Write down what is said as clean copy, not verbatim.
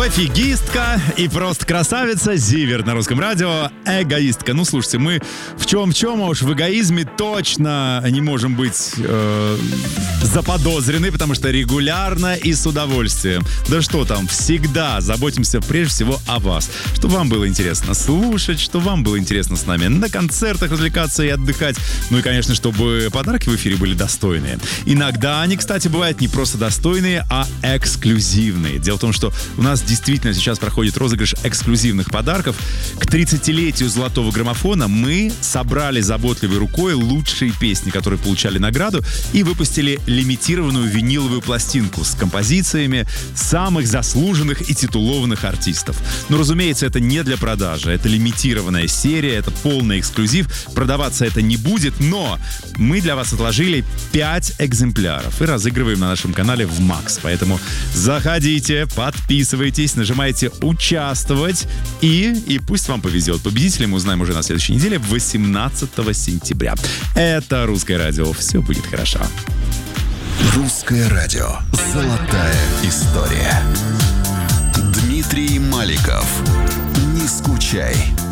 Пофигистка и просто красавица. Зиверт на русском радио. Эгоистка. Ну, слушайте, мы в чем, а уж в эгоизме точно не можем быть заподозрены, потому что регулярно и с удовольствием. Да что там, всегда заботимся прежде всего о вас. Чтобы вам было интересно слушать, чтобы вам было интересно с нами на концертах развлекаться и отдыхать. Ну и, конечно, чтобы подарки в эфире были достойные. Иногда они, кстати, бывают не просто достойные, а эксклюзивные. Дело в том, что у нас действительно сейчас проходит розыгрыш эксклюзивных подарков. К 30-летию золотого граммофона мы собрали заботливой рукой лучшие песни, которые получали награду, и выпустили лимитированную виниловую пластинку с композициями самых заслуженных и титулованных артистов. Но, разумеется, это не для продажи. Это лимитированная серия, это полный эксклюзив. Продаваться это не будет, но мы для вас отложили 5 экземпляров и разыгрываем на нашем канале в Макс. Поэтому заходите, подписывайтесь, нажимайте «Участвовать» и пусть вам повезет. Победителей мы узнаем уже на следующей неделе, 18 сентября. Это «Русское радио». Все будет хорошо. «Русское радио». Золотая история. Дмитрий Маликов. Не скучай.